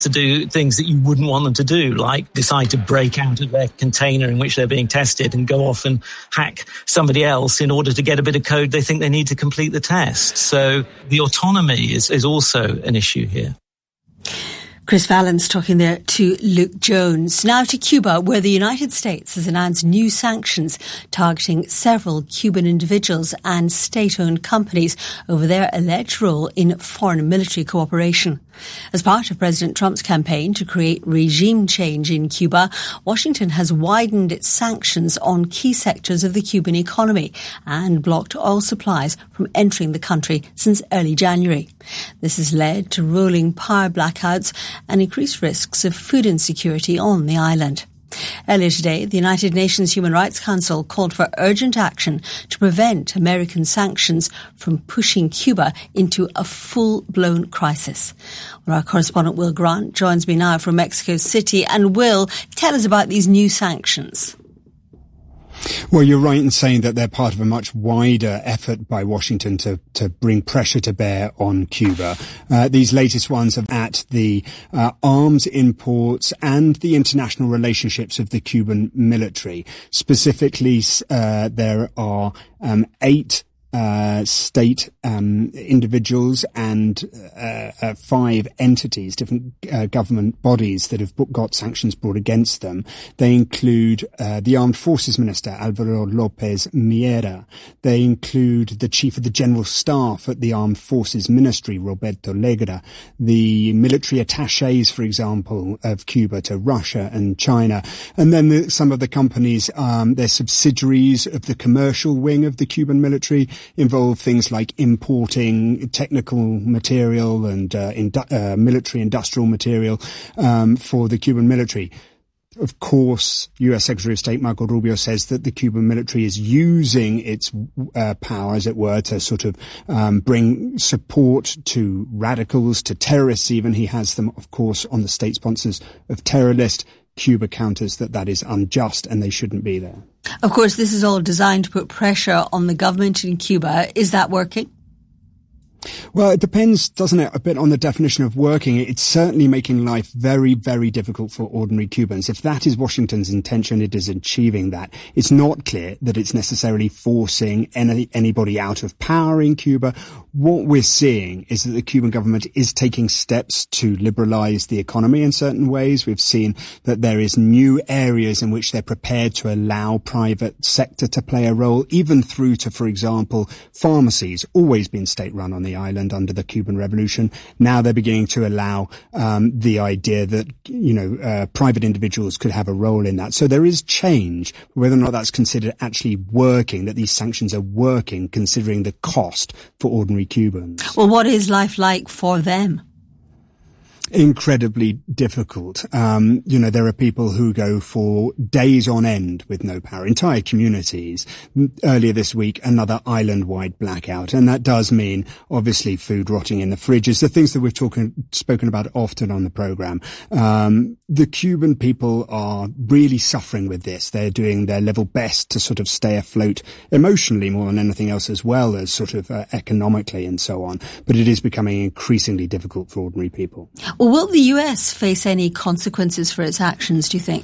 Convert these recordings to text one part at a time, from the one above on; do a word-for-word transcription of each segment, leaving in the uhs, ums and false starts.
to do things that you wouldn't want them to do, like decide to break out of their container in which they're being tested and go off and hack somebody else in order to get a bit of code they think they need to complete the test. So the autonomy is, is also an issue here. Chris Vallance talking there to Luke Jones. Now to Cuba, where the United States has announced new sanctions targeting several Cuban individuals and state-owned companies over their alleged role in foreign military cooperation. As part of President Trump's campaign to create regime change in Cuba, Washington has widened its sanctions on key sectors of the Cuban economy and blocked oil supplies from entering the country since early January. This has led to rolling power blackouts and increased risks of food insecurity on the island. Earlier today, the United Nations Human Rights Council called for urgent action to prevent American sanctions from pushing Cuba into a full-blown crisis. Well, our correspondent Will Grant joins me now from Mexico City. And Will, tell us about these new sanctions. Well, you're right in saying that they're part of a much wider effort by Washington to, to bring pressure to bear on Cuba. Uh, these latest ones are at the uh, arms imports and the international relationships of the Cuban military. Specifically, uh, there are um, eight Uh, state um, individuals and uh, uh, five entities, different uh, government bodies that have got sanctions brought against them. They include uh, the Armed Forces Minister, Alvaro Lopez Miera. They include the Chief of the General Staff at the Armed Forces Ministry, Roberto Legra. The military attachés, for example, of Cuba to Russia and China. And then the, some of the companies, um, they're subsidiaries of the commercial wing of the Cuban military, involve things like importing technical material and uh, indu- uh, military industrial material um, for the Cuban military. Of course, U S Secretary of State Marco Rubio says that the Cuban military is using its uh, power, as it were, to sort of um, bring support to radicals, to terrorists even. He has them, of course, on the state sponsors of terror list. Cuba counters that that is unjust and they shouldn't be there. Of course, this is all designed to put pressure on the government in Cuba. Is that working? Well, it depends, doesn't it, a bit on the definition of working. It's certainly making life very, very difficult for ordinary Cubans. If that is Washington's intention, it is achieving that. It's not clear that it's necessarily forcing any, anybody out of power in Cuba. What we're seeing is that the Cuban government is taking steps to liberalize the economy in certain ways. We've seen that there is new areas in which they're prepared to allow private sector to play a role, even through to, for example, pharmacies, always been state-run on the island under the Cuban Revolution. Now they're beginning to allow um, the idea that, you know, uh, private individuals could have a role in that. So there is change. Whether or not that's considered actually working, that these sanctions are working, considering the cost for ordinary Cubans. Well, what is life like for them? Incredibly difficult. Um, you know, there are people who go for days on end with no power, entire communities. Earlier this week, another island-wide blackout. And that does mean, obviously, food rotting in the fridges, the things that we've talking, spoken about often on the program. Um, the Cuban people are really suffering with this. They're doing their level best to sort of stay afloat emotionally more than anything else, as well as sort of uh, economically and so on. But it is becoming increasingly difficult for ordinary people. Well, will the U S face any consequences for its actions, do you think?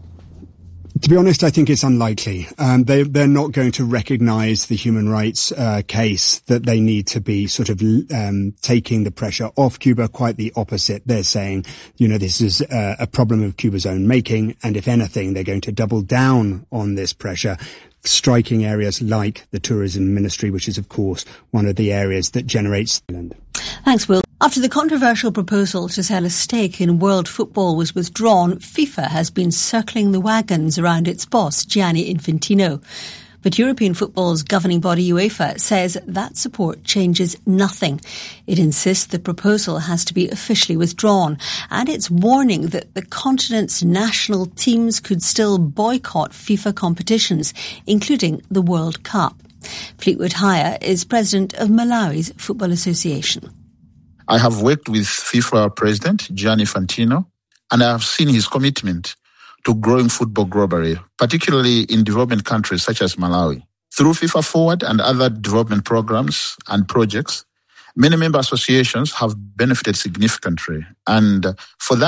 To be honest, I think it's unlikely. Um, they, they're not going to recognise the human rights uh, case that they need to be sort of um, taking the pressure off Cuba. Quite the opposite. They're saying, you know, this is uh, a problem of Cuba's own making, and if anything, they're going to double down on this pressure, striking areas like the tourism ministry, which is, of course, one of the areas that generates land. Thanks, Will. After the controversial proposal to sell a stake in world football was withdrawn, FIFA has been circling the wagons around its boss, Gianni Infantino. But European football's governing body, UEFA, says that support changes nothing. It insists the proposal has to be officially withdrawn, and it's warning that the continent's national teams could still boycott FIFA competitions, including the World Cup. Fleetwood Haya is president of Malawi's Football Association. I have worked with FIFA President Gianni Infantino, and I have seen his commitment to growing football globally, particularly in development countries such as Malawi. Through FIFA Forward and other development programs and projects, many member associations have benefited significantly. And for that,